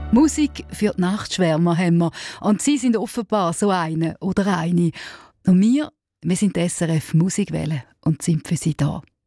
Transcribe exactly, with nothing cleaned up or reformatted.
Musik für die Nachtschwärmer haben wir. Und Sie sind offenbar so eine oder eine. Und wir, wir sind die S R F Musikwelle und sind für Sie da.